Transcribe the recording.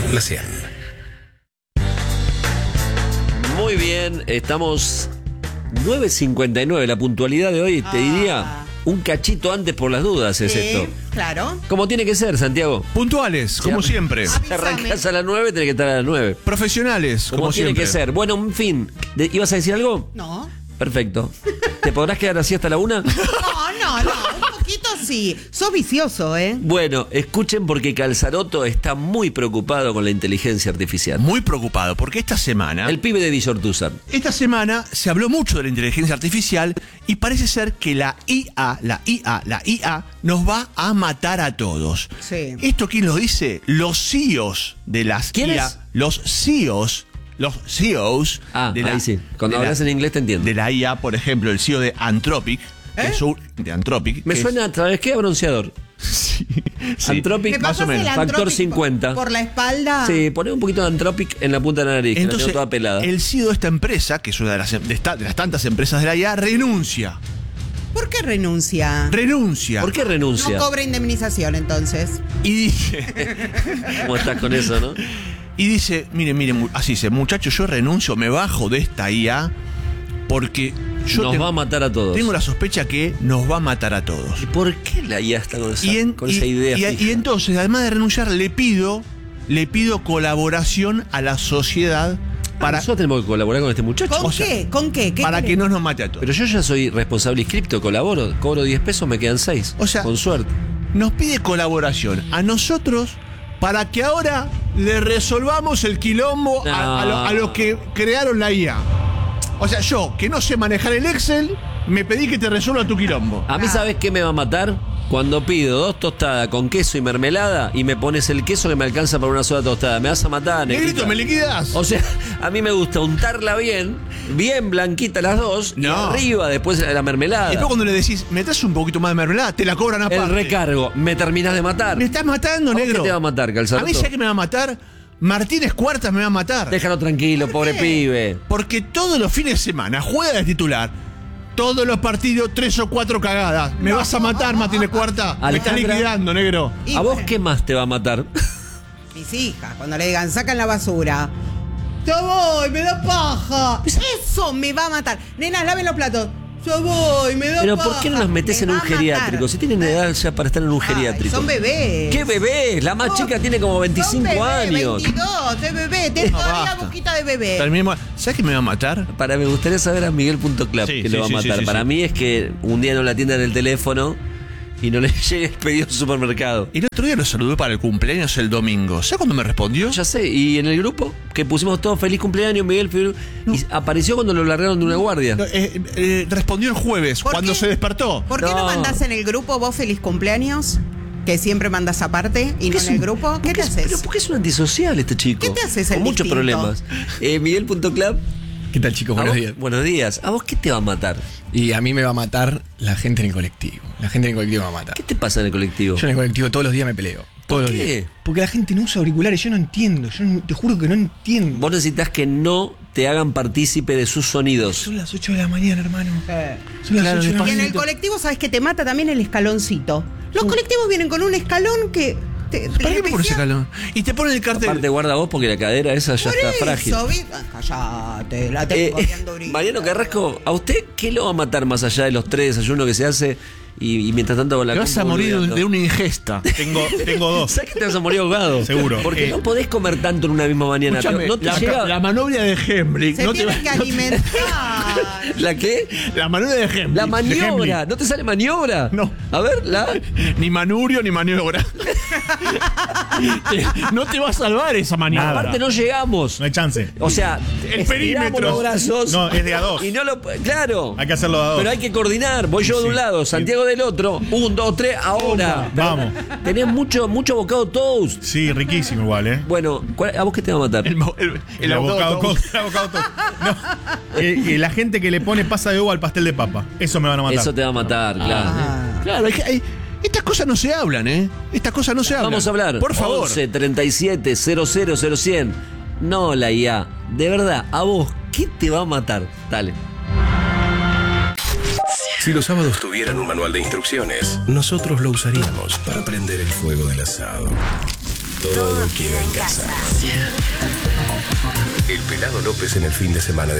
la CIA. Muy bien, estamos 9:59. La puntualidad de hoy, te diría, un cachito antes por las dudas es esto. Claro. Como tiene que ser, Santiago. Puntuales, como siempre. Si arrancás a las 9, tenés que estar a las 9. Profesionales, Como tiene siempre. que ser. Bueno, en fin, ¿ibas a decir algo? No. Perfecto. ¿Te podrás quedar así hasta la 1? No. Un poquito sí. Sos vicioso, ¿eh? Bueno, escuchen porque Calzaroto está muy preocupado con la inteligencia artificial. Muy preocupado, porque esta semana semana se habló mucho de la inteligencia artificial y parece ser que la IA nos va a matar a todos. Sí. ¿Esto quién lo dice? Los CEOs de las ¿Quiénes? IA. Los CEOs de la, ahí sí. Cuando hablas en inglés te entiendo. de la IA, por ejemplo, el CEO de Anthropic. De Anthropic. Me que suena, ¿sabes qué? A bronceador. Sí. Anthropic, ¿Me más pasas o menos. el Factor Anthropic 50. por la espalda? Sí, poné un poquito de Anthropic en la punta de la nariz, que la tengo toda pelada. El CEO de esta empresa, que es una de las tantas empresas de la IA, renuncia. ¿Por qué renuncia? ¿Por qué renuncia? No cobra indemnización, entonces. Y dice... ¿Cómo estás con eso, no? Y dice, miren, así dice, muchachos, yo renuncio, me bajo de esta IA porque nos va a matar a todos. Tengo la sospecha que nos va a matar a todos. ¿Y por qué la IA está con esa idea fija? Y entonces, además de renunciar, le pido colaboración a la sociedad para... Nosotros tenemos que colaborar con este muchacho. ¿Con qué? Para que no nos mate a todos. Pero yo ya soy responsable inscripto, colaboro, cobro 10 pesos, me quedan 6. O sea, con suerte. Nos pide colaboración a nosotros para que ahora le resolvamos el quilombo a los que crearon la IA. O sea, yo, que no sé manejar el Excel, me pedí que te resuelva tu quilombo. A mí, ¿sabes qué me va a matar? Cuando pido 2 tostadas con queso y mermelada y me pones el queso que me alcanza para una sola tostada. Me vas a matar, Negrito, ¿me liquidas? O sea, a mí me gusta untarla bien blanquita las dos, y arriba después la mermelada. Y después cuando le decís, me traes un poquito más de mermelada, te la cobran aparte. El recargo, me terminás de matar. Me estás matando, negro. ¿Qué te va a matar, Calzaroto? A mí, ¿sabes qué me va a matar? Martínez Cuartas me va a matar. Déjalo tranquilo, pobre pibe. Porque todos los fines de semana juega de titular. Todos los partidos, 3 o 4 cagadas. ¿Me vas a matar, Martínez Cuarta? Me estás liquidando, negro. ¿A vos qué más te va a matar? Mis hijas, cuando le digan, sacan la basura. Yo voy, me da paja. Eso me va a matar. Nenas, laven los platos. Yo voy, me da paja. Pero ¿por qué no las metes en un geriátrico? Si tienen edad ya para estar en un geriátrico. Son bebés. ¿Qué bebés? La más chica tiene como 25 años. 22, es bebé. Tenés todavía boquita de bebé. Terminemos. ¿Sabes qué me va a matar? Me gustaría saber a Miguel.club que lo va a matar. Para mí es que un día no la atiendan el teléfono y no le llegue el pedido al supermercado. El otro día lo saludé para el cumpleaños el domingo. ¿Sabes cuándo me respondió? Ya sé, y en el grupo que pusimos todos feliz cumpleaños, Miguel, y apareció cuando lo largaron de una guardia. Respondió el jueves, cuando se despertó. ¿Por qué no mandás en el grupo vos feliz cumpleaños? Que siempre mandas aparte y no en el grupo. ¿Qué te haces? Pero ¿por qué es un antisocial este chico? ¿Qué te haces Con el muchos distinto? problemas. Miguel.club. ¿Qué tal, chicos? Buenos días. Buenos días. ¿A vos qué te va a matar? Y a mí me va a matar la gente en el colectivo. La gente en el colectivo me va a matar. ¿Qué te pasa en el colectivo? Yo en el colectivo todos los días me peleo. Todos los días. Porque la gente no usa auriculares. Yo no entiendo. Te juro que no entiendo. Vos necesitas que no te hagan partícipe de sus sonidos. Son las 8 de la mañana, hermano. Son las 8 de la mañana. Y en el colectivo, ¿sabes que te mata también el escaloncito? Los colectivos vienen con un escalón que... ¿Para qué me pones escalón? Y te ponen el cartel. Aparte guarda vos porque la cadera esa ya está frágil. Callate, la tengo corriendo ahorita. Mariano Carrasco, ¿a usted qué lo va a matar más allá de los 3 desayunos que se hace y mientras tanto con la te vas a morir de una ingesta. Tengo 2. ¿Sabes que te vas a morir ahogado? Seguro. Porque no podés comer tanto en una misma mañana. No te llega... La manobra de Hembrick. Se tiene que alimentar. ¿La qué? La maniobra de Hembrick. La maniobra. ¿No te sale maniobra? No. A ver, Ni manurio ni maniobra. No te va a salvar esa maniobra. Aparte no llegamos. No hay chance. O sea, el perímetro. Los brazos. No, es de a 2. Y no lo... Claro. Hay que hacerlo de a 2. Pero hay que coordinar. Voy yo de un lado, Santiago del otro. 1, 2, 3, ahora. Vamos. Tenés mucho avocado toast. Sí, riquísimo igual, ¿eh? Bueno, ¿a vos qué te va a matar? El avocado toast. No. La gente que le pone pasa de uva al pastel de papa. Eso me van a matar. Eso te va a matar, claro. Claro, estas cosas no se hablan, ¿eh? Estas cosas no se hablan. Vamos a hablar. Por favor. 11 37 00 0100. No la IA. De verdad, ¿a vos qué te va a matar? Dale. Si los sábados tuvieran un manual de instrucciones, nosotros lo usaríamos para prender el fuego del asado. Todo queda en casa. El Pelado López en el fin de semana